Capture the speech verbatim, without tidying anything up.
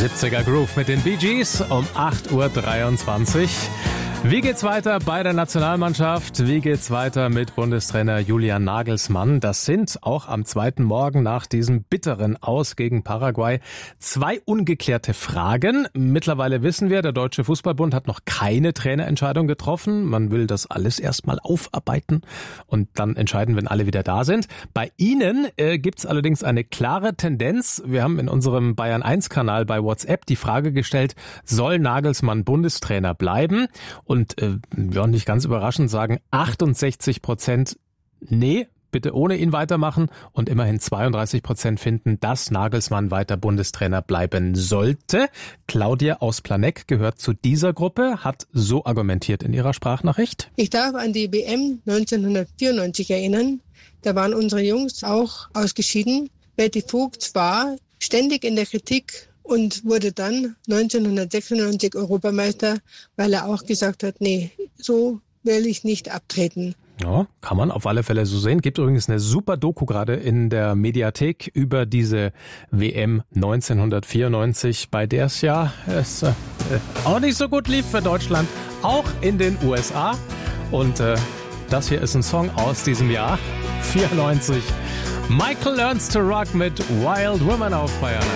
siebziger Groove mit den Bee Gees um acht Uhr dreiundzwanzig. Wie geht's weiter bei der Nationalmannschaft? Wie geht's weiter mit Bundestrainer Julian Nagelsmann? Das sind auch am zweiten Morgen nach diesem bitteren Aus gegen Paraguay zwei ungeklärte Fragen. Mittlerweile wissen wir, der Deutsche Fußballbund hat noch keine Trainerentscheidung getroffen. Man will das alles erstmal aufarbeiten und dann entscheiden, wenn alle wieder da sind. Bei Ihnen äh, gibt's allerdings eine klare Tendenz. Wir haben in unserem Bayern eins Kanal bei WhatsApp die Frage gestellt, soll Nagelsmann Bundestrainer bleiben? Und äh, ja, nicht ganz überraschend sagen achtundsechzig Prozent nee, bitte ohne ihn weitermachen. Und immerhin zweiunddreißig Prozent finden, dass Nagelsmann weiter Bundestrainer bleiben sollte. Claudia aus Planegg gehört zu dieser Gruppe, hat so argumentiert in ihrer Sprachnachricht. Ich darf an die W M neunzehnhundertvierundneunzig erinnern. Da waren unsere Jungs auch ausgeschieden. Berti Vogts war ständig in der Kritik und wurde dann neunzehnhundertsechsundneunzig Europameister, weil er auch gesagt hat, nee, so will ich nicht abtreten. Ja, kann man auf alle Fälle so sehen. Gibt übrigens eine super Doku gerade in der Mediathek über diese W M neunzehnhundertvierundneunzig, bei der es ja es, äh, auch nicht so gut lief für Deutschland, auch in den U S A. Und äh, das hier ist ein Song aus diesem Jahr, vierundneunzig. Michael Learns to Rock mit Wild Woman auf Bayern.